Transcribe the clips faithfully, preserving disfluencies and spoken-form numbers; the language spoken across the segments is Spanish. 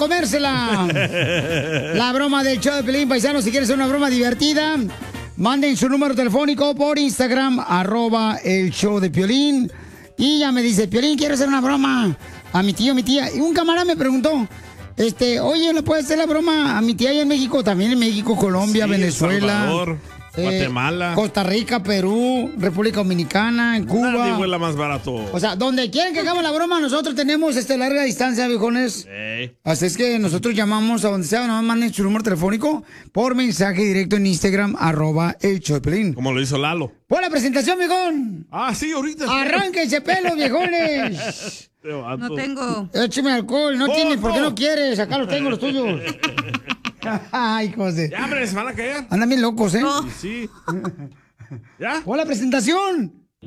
comérsela. La broma del show de Piolín, paisanos. Si quieres una broma divertida, manden su número telefónico por Instagram, arroba el show de Piolín. Y ya me dice, Piolín, quiero hacer una broma a mi tío, mi tía. Y un camarada me preguntó, este, oye, ¿le puedes hacer la broma a mi tía allá en México? También en México, Colombia, Sí, Venezuela. Salvador, eh, Guatemala. Costa Rica, Perú, República Dominicana, en Cuba. Nadie vuela más barato. O sea, donde quieren que hagamos la broma, nosotros tenemos este larga distancia, viejones. Ey. Así es que nosotros llamamos a donde sea, nomás manden su número telefónico por mensaje directo en Instagram, arroba el show de Piolín. Como lo hizo Lalo. ¡Por la presentación, viejón! Ah, sí, ahorita. ¡Arránquense pelo, viejones! No tengo. Écheme alcohol, no Oh, tienes, ¿por qué no. no quieres? Acá los tengo, los tuyos. Ay, José. Ya, hombre, se van a caer. Andan bien locos, ¿eh? No. Sí. ¿Ya? ¡Por la presentación!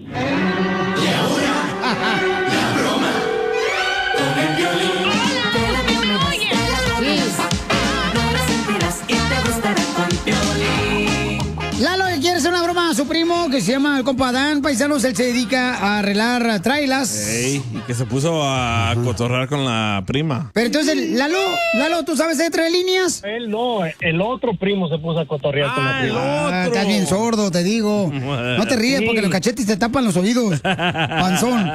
Lalo le quiere hacer una broma a su primo que se llama el compa Dan. Paisanos, él se dedica a arreglar trailas. Ey, y que se puso a cotorrar con la prima. Pero entonces, Lalo, Lalo, ¿tú sabes de tres líneas? Él no, el otro primo se puso a cotorrear con la Ah, el prima. Ah, otro. estás bien sordo, te digo. No te ríes Sí. porque los cachetes te tapan los oídos. Panzón.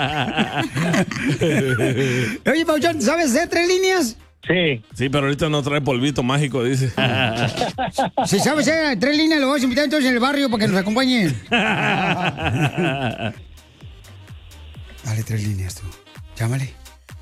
Oye, Pauchón, ¿sabes de tres líneas? Sí. Sí, pero ahorita no trae polvito mágico, dice. Si sabes de tres líneas, lo vamos a invitar entonces en el barrio para que nos acompañen. Dale tres líneas tú. Llámale.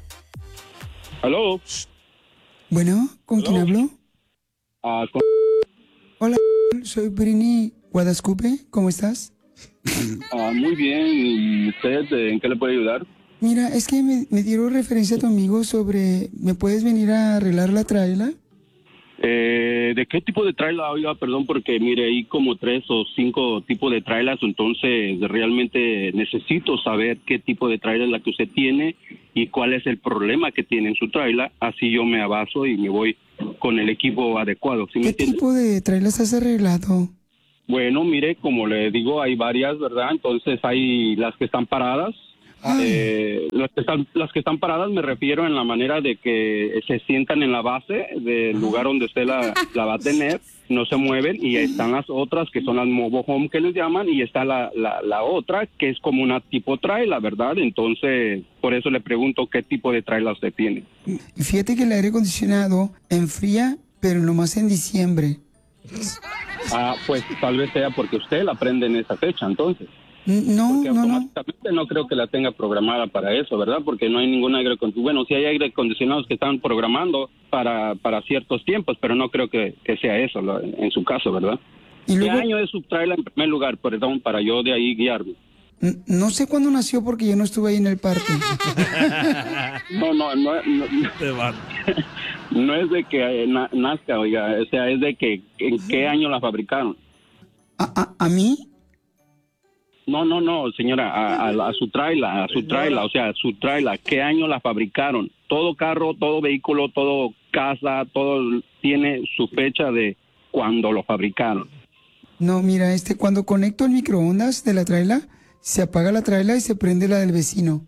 Aló. Bueno, ¿con quién hablo? Ah, con- Hola, soy Brini Guadascupe. ¿Cómo estás? ah, muy bien. ¿Y usted eh, en qué le puede ayudar? Mira, es que me, me dieron referencia a tu amigo sobre... ¿Me puedes venir a arreglar la traila? Eh, ¿De qué tipo de trailer? Oiga, perdón, porque mire, hay como tres o cinco tipos de trailers, entonces realmente necesito saber qué tipo de trailer es la que usted tiene y cuál es el problema que tiene en su trailer. Así yo me abaso y me voy con el equipo adecuado. ¿Sí me ¿Qué entiende? tipo de trailas has arreglado? Bueno, mire, como le digo, hay varias, ¿verdad? Entonces hay las que están paradas. Eh, las, que están, las que están paradas me refiero en la manera de que se sientan en la base del lugar donde usted la, la va a tener, no se mueven, y están las otras que son las mobile home que les llaman, y está la, la, la otra que es como una tipo trailer, ¿verdad? Entonces, por eso le pregunto qué tipo de trailer usted tiene. Fíjate que el aire acondicionado enfría, pero nomás en diciembre. Ah, pues tal vez sea porque usted la prende en esa fecha, entonces. No, Porque no, no. automáticamente no creo que la tenga programada para eso, ¿verdad? Porque no hay ningún aire acondicionado. Bueno, sí hay aire acondicionados que están programando para, para ciertos tiempos, pero no creo que, que sea eso lo- en su caso, ¿verdad? Y ¿Qué luego, año es su trailer en primer lugar, perdón, para yo de ahí guiarme? n- no sé cuándo nació porque yo no estuve ahí en el parque. No, no, no, no, Te van. no es de que eh, na- nazca, oiga, o sea, es de que en qué año la fabricaron. ¿A, a, a mí? No, no, no, señora, a, a- a su trailer, a su trailer, o sea, su trailer, ¿qué año la fabricaron? Todo carro, todo vehículo, todo casa, todo tiene su fecha de cuando lo fabricaron. No, mira, este, cuando conecto el microondas de la traila, se apaga la traila y se prende la del vecino.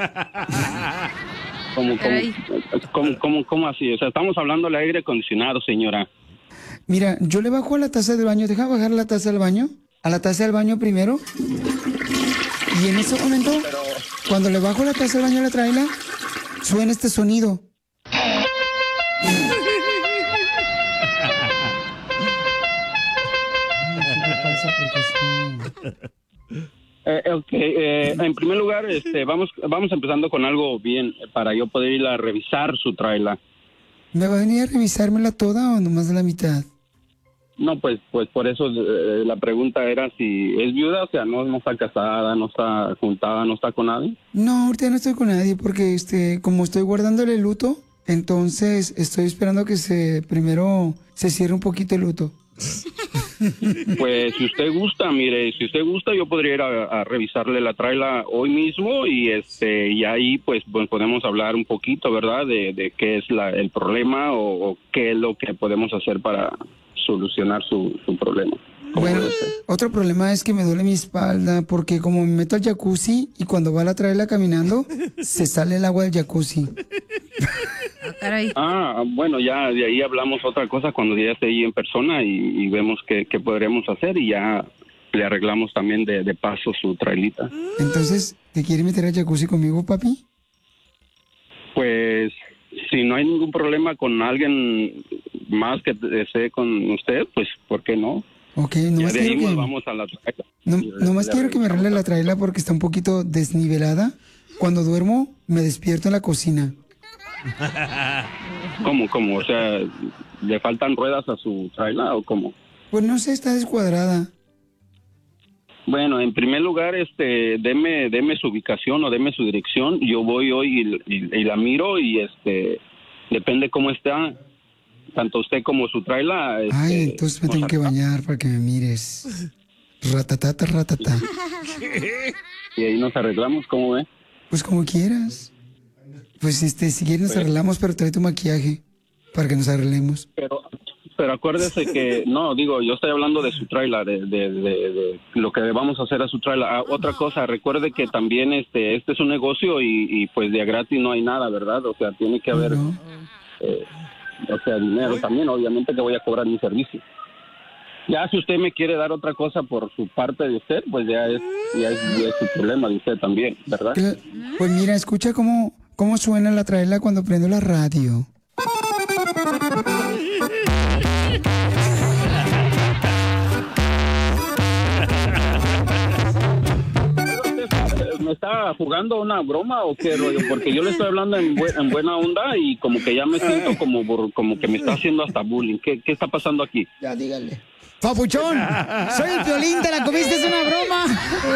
¿Cómo, Caray. cómo, cómo, cómo, cómo así? O sea, estamos hablando del aire acondicionado, señora. Mira, yo le bajo a la taza del baño, deja bajar la taza del baño, a la taza del baño primero. Y en ese momento, cuando le bajo la taza del baño a la traila, suena este sonido. Eh, ok, eh, en primer lugar, este, vamos, vamos empezando con algo bien eh, para yo poder ir a revisar su trailer. ¿Me va a venir a revisármela toda o nomás de la mitad? No, pues, pues por eso eh, la pregunta era si es viuda, o sea, no, no está casada, no está juntada, no está con nadie. No, ahorita no estoy con nadie porque, este, como estoy guardándole el luto, entonces estoy esperando que se, primero se cierre un poquito el luto. Pues si usted gusta, mire, si usted gusta, yo podría ir a, a revisarle la trailer hoy mismo y este y ahí pues, pues podemos hablar un poquito, ¿verdad? De, de qué es la, el problema o, o qué es lo que podemos hacer para solucionar su, su problema. ¿Cómo Bueno, puede ser? otro problema es que me duele mi espalda porque como me meto al jacuzzi y cuando va la traila caminando, se sale el agua del jacuzzi. caray. Ah, bueno, ya de ahí hablamos otra cosa cuando ya esté ahí en persona y, y vemos qué, qué podremos hacer y ya le arreglamos también de, de paso su trailita. Entonces, ¿te quiere meter al jacuzzi conmigo, papi? Pues, si no hay ningún problema con alguien más que esté con usted, pues, ¿por qué no? Ok, Ya nomás de ahí quiero que... nos vamos a la traila. No, Y le- nomás le quiero que me arreglamos arregle la traila porque está un poquito desnivelada. Cuando duermo, me despierto en la cocina. ¿Cómo, cómo? O sea, ¿le faltan ruedas a su traila o cómo? Pues no sé, está descuadrada. Bueno, en primer lugar, este, deme, deme su ubicación o deme su dirección. Yo voy hoy y, y- y la miro y, este, depende cómo está, tanto usted como su traila. Este, Ay, entonces me nos tengo que arreglamos. bañar para que me mires. Ratatata, ratata. Y ahí nos arreglamos, ¿cómo ve? Pues como quieras. Pues este, si quieres nos Pues- arreglamos, pero trae tu maquillaje para que nos arreglemos. Pero, pero acuérdese que, no, digo, yo estoy hablando de su trailer, de, de, de, de lo que vamos a hacer a su trailer. Ah, otra cosa, recuerde que también este, este es un negocio y, y pues de a gratis no hay nada, ¿verdad? O sea, tiene que haber, No. eh, o sea, dinero también, obviamente que voy a cobrar mi servicio. Ya si usted me quiere dar otra cosa por su parte de usted, pues ya es, ya es, ya es su problema de usted también, ¿verdad? Cla- Pues mira, escucha cómo, cómo suena la traila cuando prendo la radio. ¿Me está jugando una broma o qué rollo? Porque yo le estoy hablando en, bu- en buena onda y como que ya me siento como, por- como que me está haciendo hasta bullying. ¿Qué, qué está pasando aquí? Ya, dígale. Papuchón, soy el Piolín, te la comiste, es una broma.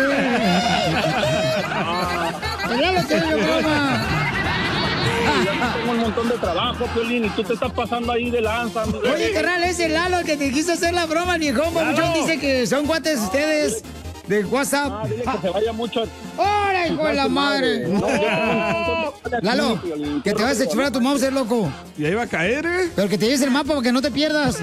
Claro que es una broma. Tengo un montón de trabajo, Piolín, y tú te estás pasando ahí de lanza. Oye, carnal, ese Lalo el que te quiso hacer la broma, viejón. Papuchón dice que son cuates ustedes de WhatsApp. Ah, dile que se vaya mucho. ¡Ora, hijo de la madre! No, yo tengo un montón de aquí, Lalo, Piolín. que te vas a chiflar a tu mouse, loco. Ya iba a caer, ¿eh? Pero que te lleves el mapa para que no te pierdas.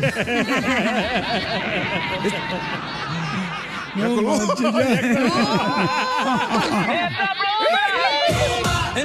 Ya colgó. manches, ya. ¡Es la broma!